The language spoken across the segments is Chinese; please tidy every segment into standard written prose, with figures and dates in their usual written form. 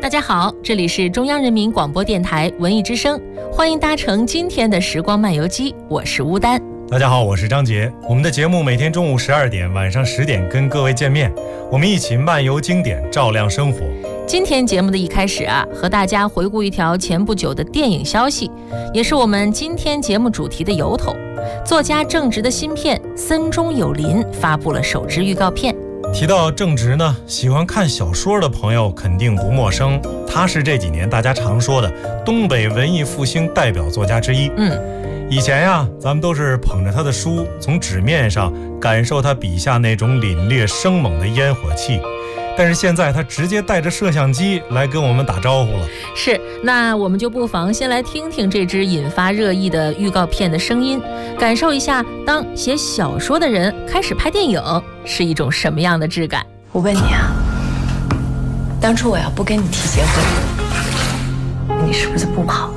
大家好，这里是中央人民广播电台文艺之声，欢迎搭乘今天的时光漫游机，我是乌丹。 大家好，我是张杰。我们的节目每天中午12点、晚上10点跟各位见面，我们一起漫游经典，照亮生活。 今天节目的一开始和大家回顾一条前不久的电影消息，也是我们今天节目主题的由头。作家郑执的新片《森中有林》发布了首支预告片。 提到郑执呢，喜欢看小说的朋友肯定不陌生，他是这几年大家常说的东北文艺复兴代表作家之一。以前呀，咱们都是捧着他的书，从纸面上感受他笔下那种凛冽生猛的烟火气。但是现在他直接带着摄像机来跟我们打招呼了。 是，那我们就不妨先来听听这支引发热议的预告片的声音，感受一下当写小说的人开始拍电影是一种什么样的质感。 我问你当初我要不跟你提结婚，你是不是不跑了？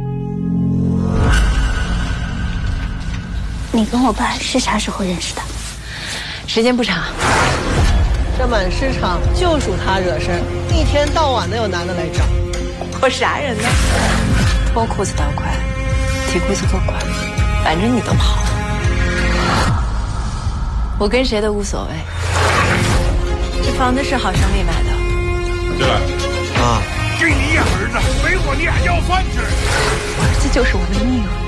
你跟我爸是啥时候认识的？ 时间不长。 这满市场就属他惹事儿，一天到晚的有男的来找。 我啥人呢？脱裤子倒快，提裤子多快，反正你都跑了。我跟谁都无所谓。这房子是好兄弟买的。 对啊，给你养儿子，没我你还要饭吃。 我儿子就是我的命。